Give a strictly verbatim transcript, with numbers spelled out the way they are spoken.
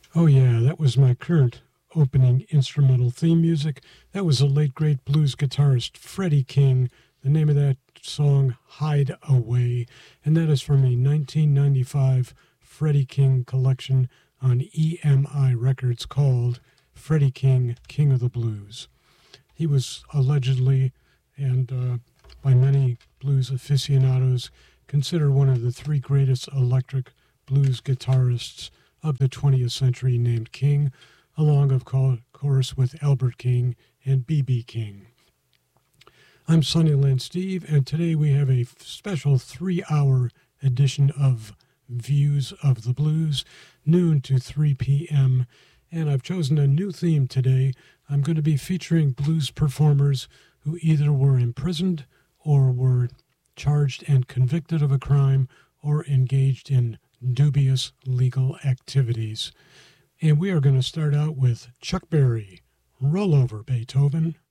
Oh, yeah, that was my current opening instrumental theme music. That was the late, great blues guitarist Freddie King. The name of that song, Hide Away, and that is from a nineteen ninety-five Freddie King collection on E M I Records called Freddie King, King of the Blues. He was allegedly, and uh, by many blues aficionados, considered one of the three greatest electric blues guitarists of the twentieth century, named King, along of course with Albert King and B B King. I'm Sunnyland Steve, and today we have a special three-hour edition of Views of the Blues, noon to three p.m., and I've chosen a new theme today. I'm going to be featuring blues performers who either were imprisoned or were charged and convicted of a crime or engaged in dubious legal activities. And we are going to start out with Chuck Berry, Roll Over, Beethoven.